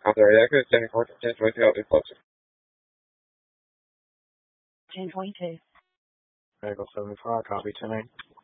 Sorry, that could 1022, I'll be closer. 1022. Vehicle 74, copy 10-8.